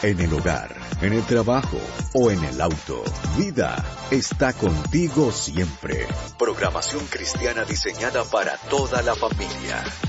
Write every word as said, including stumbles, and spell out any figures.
en el hogar, en el trabajo o en el auto. Vida está contigo siempre. Programación cristiana diseñada para toda la familia.